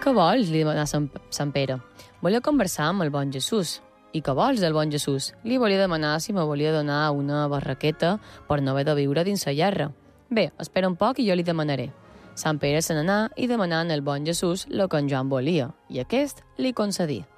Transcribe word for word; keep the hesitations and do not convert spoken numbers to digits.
Què vols? Li demanà Sant, Sant Pere. Volia conversar amb el bon Jesús. I què vols del bon Jesús? Li volia demanar si me volia donar una barraqueta per no haver de viure dins la llarra. Bé, espera un poc i jo li demanaré. Sant Pere se n'anà i demanant al bon Jesús el que en Joan volia, i aquest li concedí.